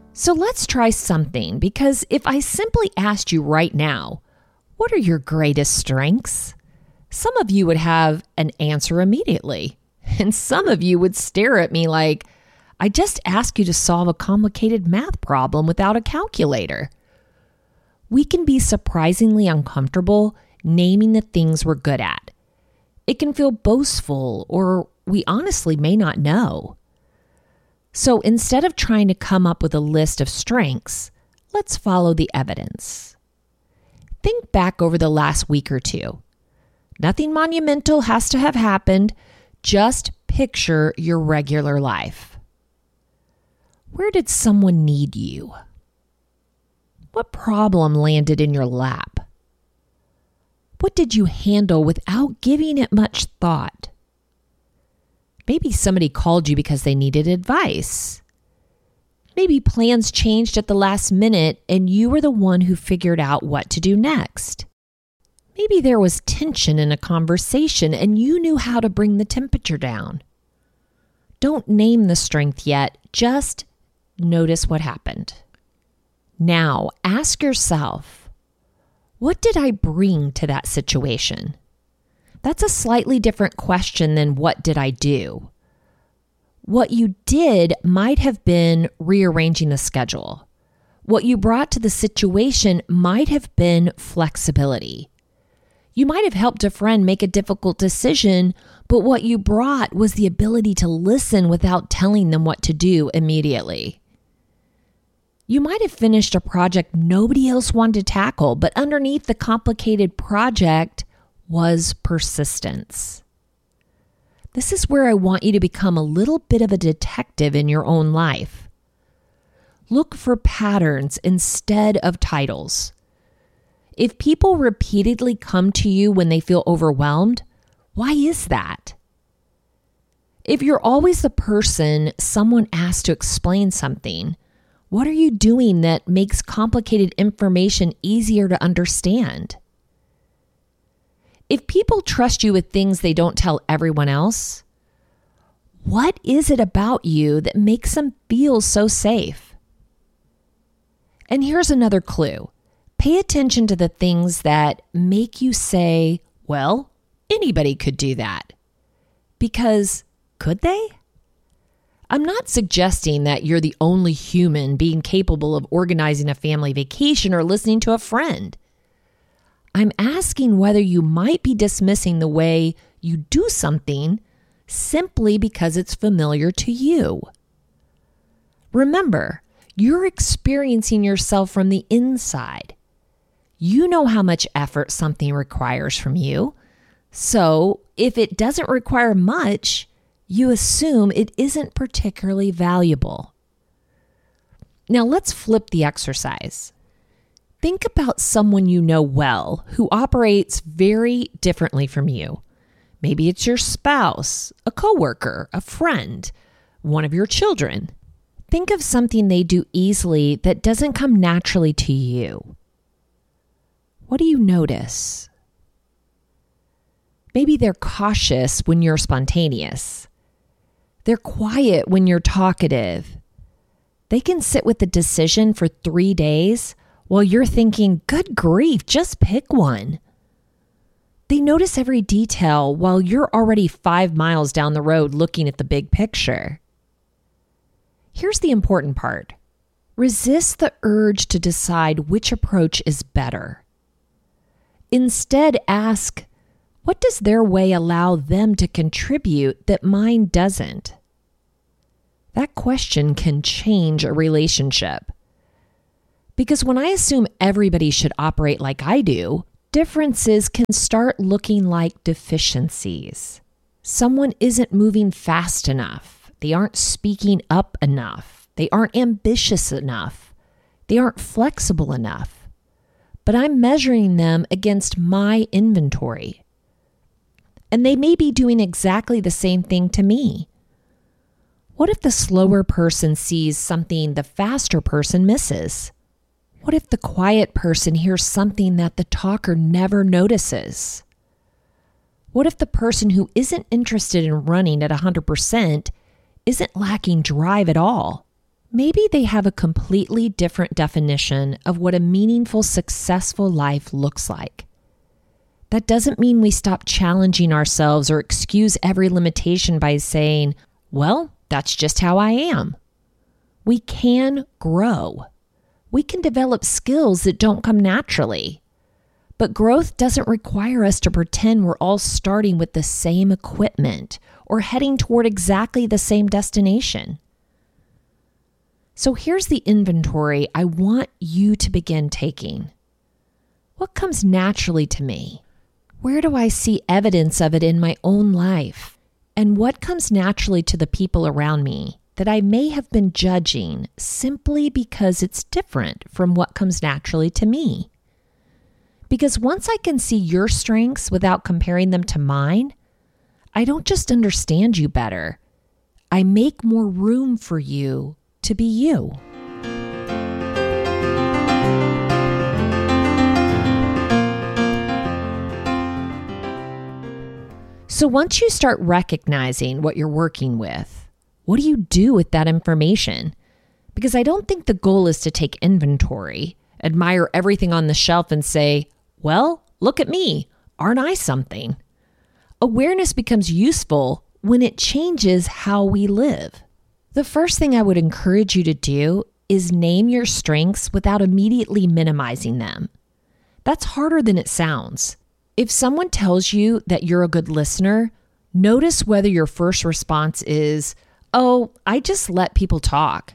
So let's try something, because if I simply asked you right now, what are your greatest strengths? Some of you would have an answer immediately, and some of you would stare at me like, I just asked you to solve a complicated math problem without a calculator. We can be surprisingly uncomfortable naming the things we're good at. It can feel boastful, or we honestly may not know. So instead of trying to come up with a list of strengths, let's follow the evidence. Think back over the last week or two. Nothing monumental has to have happened. Just picture your regular life. Where did someone need you? What problem landed in your lap? What did you handle without giving it much thought? Maybe somebody called you because they needed advice. Maybe plans changed at the last minute and you were the one who figured out what to do next. Maybe there was tension in a conversation and you knew how to bring the temperature down. Don't name the strength yet, just notice what happened. Now, ask yourself, what did I bring to that situation? That's a slightly different question than what did I do? What you did might have been rearranging the schedule. What you brought to the situation might have been flexibility. You might have helped a friend make a difficult decision, but what you brought was the ability to listen without telling them what to do immediately. You might have finished a project nobody else wanted to tackle, but underneath the complicated project was persistence. This is where I want you to become a little bit of a detective in your own life. Look for patterns instead of titles. If people repeatedly come to you when they feel overwhelmed, why is that? If you're always the person someone asks to explain something, what are you doing that makes complicated information easier to understand? If people trust you with things they don't tell everyone else, what is it about you that makes them feel so safe? And here's another clue. Pay attention to the things that make you say, well, anybody could do that. Because could they? I'm not suggesting that you're the only human being capable of organizing a family vacation or listening to a friend. I'm asking whether you might be dismissing the way you do something simply because it's familiar to you. Remember, you're experiencing yourself from the inside. You know how much effort something requires from you. So if it doesn't require much, you assume it isn't particularly valuable. Now let's flip the exercise. Think about someone you know well who operates very differently from you. Maybe it's your spouse, a coworker, a friend, one of your children. Think of something they do easily that doesn't come naturally to you. What do you notice? Maybe they're cautious when you're spontaneous. They're quiet when you're talkative. They can sit with the decision for 3 days while you're thinking, good grief, just pick one. They notice every detail while you're already 5 miles down the road looking at the big picture. Here's the important part. Resist the urge to decide which approach is better. Instead, ask, what does their way allow them to contribute that mine doesn't? That question can change a relationship. Because when I assume everybody should operate like I do, differences can start looking like deficiencies. Someone isn't moving fast enough. They aren't speaking up enough. They aren't ambitious enough. They aren't flexible enough. But I'm measuring them against my inventory. And they may be doing exactly the same thing to me. What if the slower person sees something the faster person misses? What if the quiet person hears something that the talker never notices? What if the person who isn't interested in running at 100% isn't lacking drive at all? Maybe they have a completely different definition of what a meaningful, successful life looks like. That doesn't mean we stop challenging ourselves or excuse every limitation by saying, well, that's just how I am. We can grow. We can develop skills that don't come naturally. But growth doesn't require us to pretend we're all starting with the same equipment or heading toward exactly the same destination. So here's the inventory I want you to begin taking. What comes naturally to me? Where do I see evidence of it in my own life? And what comes naturally to the people around me that I may have been judging simply because it's different from what comes naturally to me? Because once I can see your strengths without comparing them to mine, I don't just understand you better. I make more room for you to be you. So once you start recognizing what you're working with, what do you do with that information? Because I don't think the goal is to take inventory, admire everything on the shelf and say, well, look at me. Aren't I something? Awareness becomes useful when it changes how we live. The first thing I would encourage you to do is name your strengths without immediately minimizing them. That's harder than it sounds. If someone tells you that you're a good listener, notice whether your first response is, oh, I just let people talk.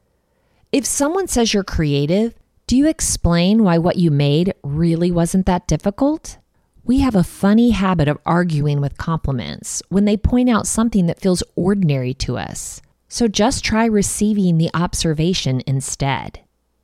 If someone says you're creative, do you explain why what you made really wasn't that difficult? We have a funny habit of arguing with compliments when they point out something that feels ordinary to us. So just try receiving the observation instead.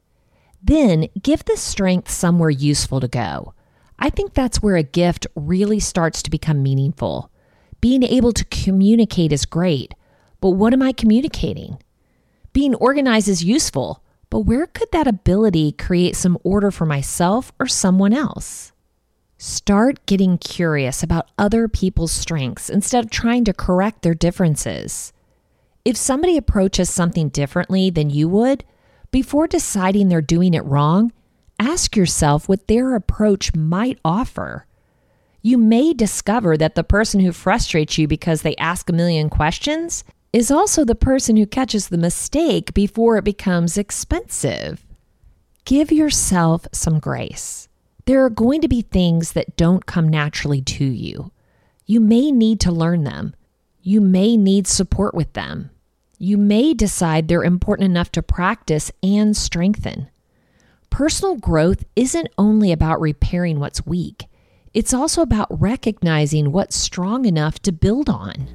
Then give the strength somewhere useful to go. I think that's where a gift really starts to become meaningful. Being able to communicate is great, but what am I communicating? Being organized is useful, but where could that ability create some order for myself or someone else? Start getting curious about other people's strengths instead of trying to correct their differences. If somebody approaches something differently than you would, before deciding they're doing it wrong, ask yourself what their approach might offer. You may discover that the person who frustrates you because they ask a million questions is also the person who catches the mistake before it becomes expensive. Give yourself some grace. There are going to be things that don't come naturally to you. You may need to learn them. You may need support with them. You may decide they're important enough to practice and strengthen. Personal growth isn't only about repairing what's weak. It's also about recognizing what's strong enough to build on.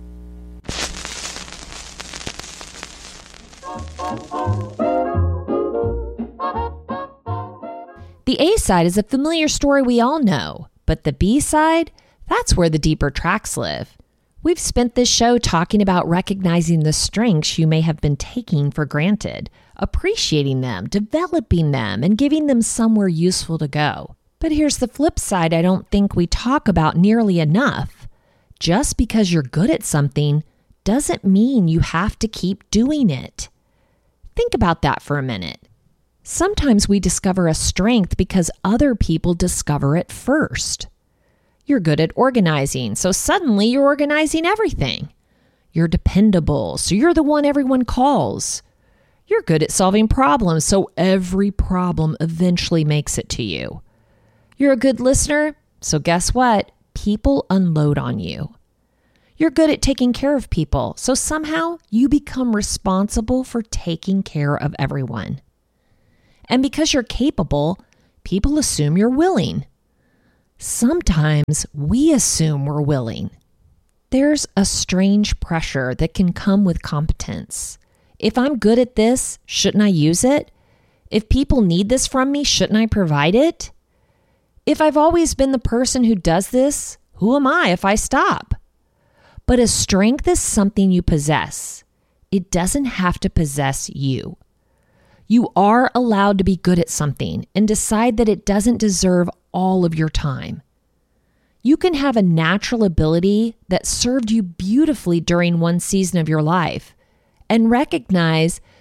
The A side is a familiar story we all know, but the B side, that's where the deeper tracks live. We've spent this show talking about recognizing the strengths you may have been taking for granted, appreciating them, developing them, and giving them somewhere useful to go. But here's the flip side I don't think we talk about nearly enough. Just because you're good at something doesn't mean you have to keep doing it. Think about that for a minute. Sometimes we discover a strength because other people discover it first. You're good at organizing, so suddenly you're organizing everything. You're dependable, so you're the one everyone calls. You're good at solving problems, so every problem eventually makes it to you. You're a good listener, so guess what? People unload on you. You're good at taking care of people, so somehow you become responsible for taking care of everyone. And because you're capable, people assume you're willing. Sometimes we assume we're willing. There's a strange pressure that can come with competence. If I'm good at this, shouldn't I use it? If people need this from me, shouldn't I provide it? If I've always been the person who does this, who am I if I stop? But a strength is something you possess. It doesn't have to possess you. You are allowed to be good at something and decide that it doesn't deserve all of your time. You can have a natural ability that served you beautifully during one season of your life and recognize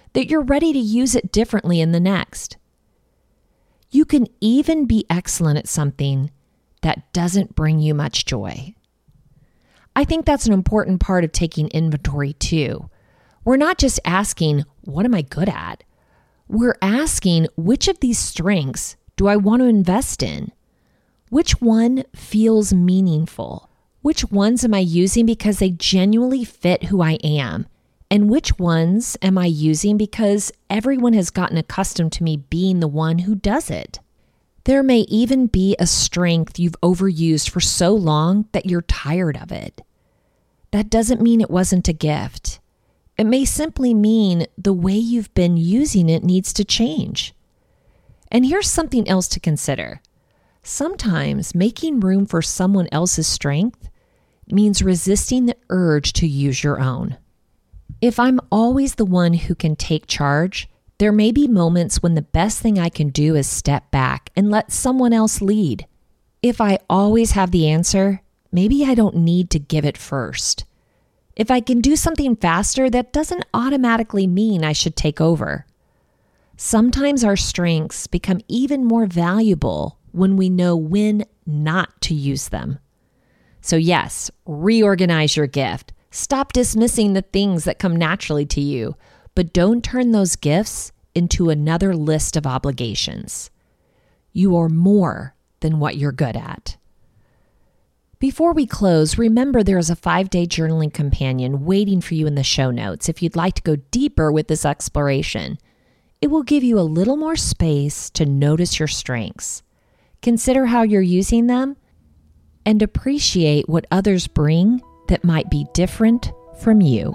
that you're ready to use it differently in the next. You can even be excellent at something that doesn't bring you much joy. I think that's an important part of taking inventory too. We're not just asking, what am I good at? We're asking, which of these strengths do I want to invest in? Which one feels meaningful? Which ones am I using because they genuinely fit who I am? And which ones am I using because everyone has gotten accustomed to me being the one who does it? There may even be a strength you've overused for so long that you're tired of it. That doesn't mean it wasn't a gift. It may simply mean the way you've been using it needs to change. And here's something else to consider. Sometimes making room for someone else's strength means resisting the urge to use your own. If I'm always the one who can take charge, there may be moments when the best thing I can do is step back and let someone else lead. If I always have the answer, maybe I don't need to give it first. If I can do something faster, that doesn't automatically mean I should take over. Sometimes our strengths become even more valuable when we know when not to use them. So yes, reorganize your gift. Stop dismissing the things that come naturally to you, but don't turn those gifts into another list of obligations. You are more than what you're good at. Before we close, remember there is a 5-day journaling companion waiting for you in the show notes if you'd like to go deeper with this exploration. It will give you a little more space to notice your strengths, consider how you're using them, and appreciate what others bring that might be different from you.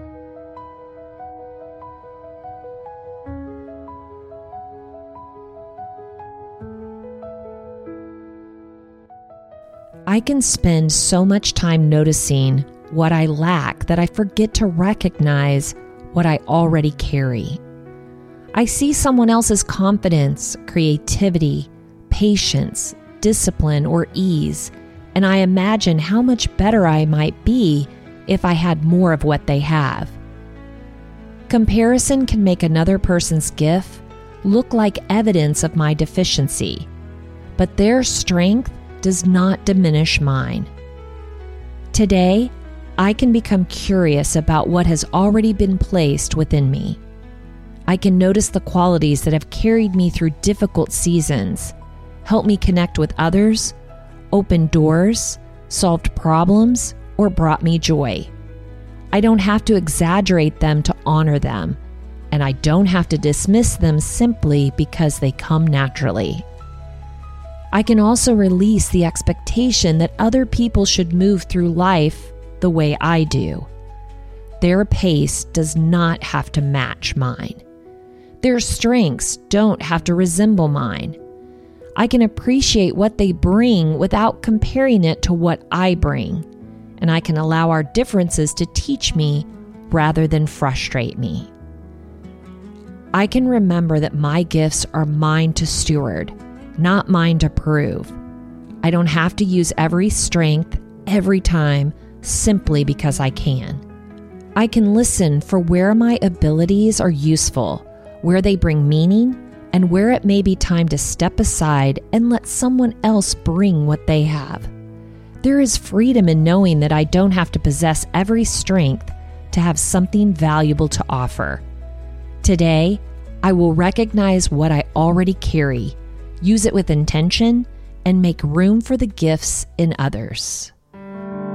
I can spend so much time noticing what I lack that I forget to recognize what I already carry. I see someone else's confidence, creativity, patience, discipline, or ease, and I imagine how much better I might be if I had more of what they have. Comparison can make another person's gift look like evidence of my deficiency, but their strength does not diminish mine. Today, I can become curious about what has already been placed within me. I can notice the qualities that have carried me through difficult seasons, helped me connect with others, opened doors, solved problems, or brought me joy. I don't have to exaggerate them to honor them, and I don't have to dismiss them simply because they come naturally. I can also release the expectation that other people should move through life the way I do. Their pace does not have to match mine. Their strengths don't have to resemble mine. I can appreciate what they bring without comparing it to what I bring, and I can allow our differences to teach me rather than frustrate me. I can remember that my gifts are mine to steward, not mine to prove. I don't have to use every strength every time simply because I can. I can listen for where my abilities are useful, where they bring meaning, and where it may be time to step aside and let someone else bring what they have. There is freedom in knowing that I don't have to possess every strength to have something valuable to offer. Today, I will recognize what I already carry, use it with intention, and make room for the gifts in others.